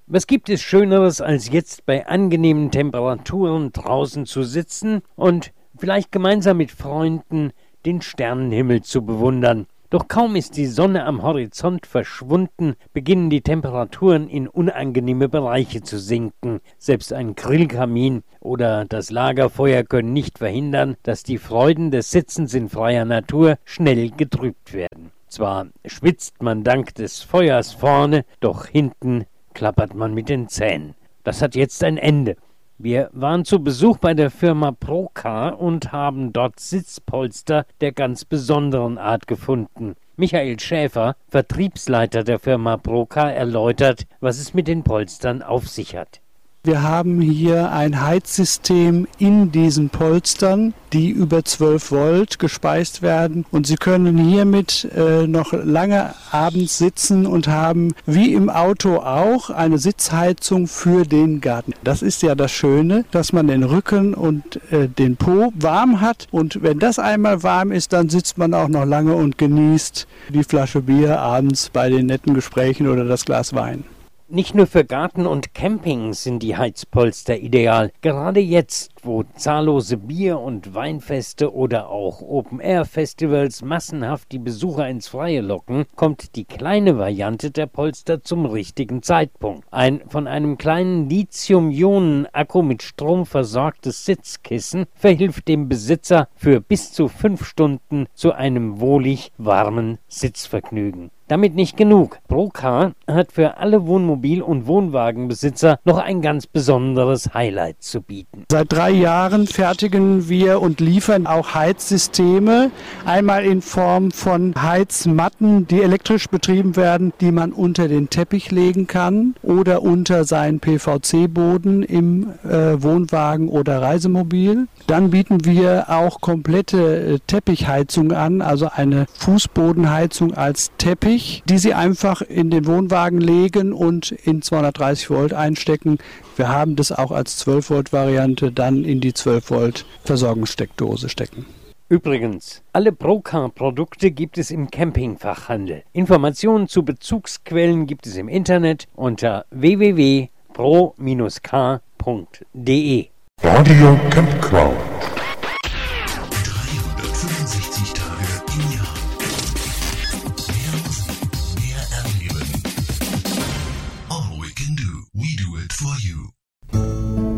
Was gibt es Schöneres, als jetzt bei angenehmen Temperaturen draußen zu sitzen und vielleicht gemeinsam mit Freunden den Sternenhimmel zu bewundern? Doch kaum ist die Sonne am Horizont verschwunden, beginnen die Temperaturen in unangenehme Bereiche zu sinken. Selbst ein Grillkamin oder das Lagerfeuer können nicht verhindern, dass die Freuden des Sitzens in freier Natur schnell getrübt werden. Zwar schwitzt man dank des Feuers vorne, doch hinten klappert man mit den Zähnen. Das hat jetzt ein Ende. Wir waren zu Besuch bei der Firma Procar und haben dort Sitzpolster der ganz besonderen Art gefunden. Michael Schäfer, Vertriebsleiter der Firma Procar, erläutert, was es mit den Polstern auf sich hat. Wir haben hier ein Heizsystem in diesen Polstern, die über 12 Volt gespeist werden. Und Sie können hiermit noch lange abends sitzen und haben, wie im Auto auch, eine Sitzheizung für den Garten. Das ist ja das Schöne, dass man den Rücken und den Po warm hat. Und wenn das einmal warm ist, dann sitzt man auch noch lange und genießt die Flasche Bier abends bei den netten Gesprächen oder das Glas Wein. Nicht nur für Garten und Camping sind die Heizpolster ideal. Gerade jetzt, wo zahllose Bier- und Weinfeste oder auch Open-Air-Festivals massenhaft die Besucher ins Freie locken, kommt die kleine Variante der Polster zum richtigen Zeitpunkt. Ein von einem kleinen Lithium-Ionen-Akku mit Strom versorgtes Sitzkissen verhilft dem Besitzer für bis zu 5 Stunden zu einem wohlig warmen Sitzvergnügen. Damit nicht genug. Procar hat für alle Wohnmobil- und Wohnwagenbesitzer noch ein ganz besonderes Highlight zu bieten. Seit 3 Jahren fertigen wir und liefern auch Heizsysteme. Einmal in Form von Heizmatten, die elektrisch betrieben werden, die man unter den Teppich legen kann oder unter seinen PVC-Boden im Wohnwagen oder Reisemobil. Dann bieten wir auch komplette Teppichheizung an, also eine Fußbodenheizung als Teppich, die Sie einfach in den Wohnwagen legen und in 230 Volt einstecken. Wir haben das auch als 12 Volt Variante dann in die 12 Volt Versorgungssteckdose stecken. Übrigens, alle Procar-Produkte gibt es im Campingfachhandel. Informationen zu Bezugsquellen gibt es im Internet unter www.pro-k.de. Radio Campcloud.